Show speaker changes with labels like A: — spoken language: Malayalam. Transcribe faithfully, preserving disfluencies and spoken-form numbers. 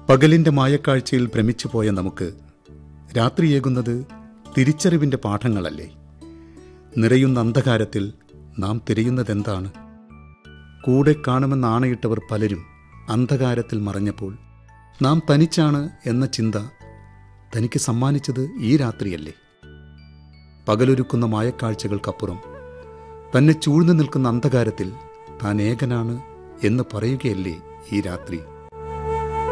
A: പകലിൻ്റെ മായക്കാഴ്ചയിൽ ഭ്രമിച്ചു പോയ നമുക്ക് രാത്രിയേകുന്നത് തിരിച്ചറിവിൻ്റെ പാഠങ്ങളല്ലേ? നിറയുന്ന അന്ധകാരത്തിൽ നാം തിരയുന്നതെന്താണ്? കൂടെ കാണുമെന്ന് ആണയിട്ടവർ പലരും അന്ധകാരത്തിൽ മറഞ്ഞപ്പോൾ നാം തനിച്ചാണ് എന്ന ചിന്ത തനിക്ക് സമ്മാനിച്ചത് ഈ രാത്രിയല്ലേ? പകലൊരുക്കുന്ന മായക്കാഴ്ചകൾക്കപ്പുറം തന്നെ ചൂഴ്ന്നു നിൽക്കുന്ന അന്ധകാരത്തിൽ താൻ ഏകനാണ് എന്ന് പറയുകയല്ലേ ഈ രാത്രി?